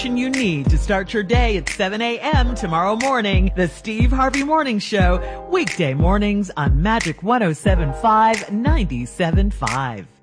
you need to start your day at 7 a.m. tomorrow morning. The Steve Harvey Morning Show, weekday mornings on Magic 107.5, 97.5.